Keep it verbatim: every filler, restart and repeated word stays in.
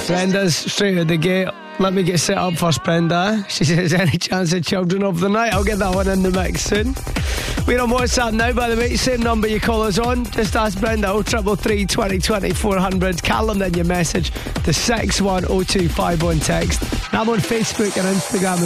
Brenda's straight out the gate. Let me get set up first, Brenda. She says, any chance of Children of the Night? I'll get that one in the mix soon. We're on WhatsApp now, by the way. Same number you call us on. Just ask Brenda, oh triple three, twenty twenty, four hundred. Callum, then your message. The six one oh two five one text. I'm on Facebook and Instagram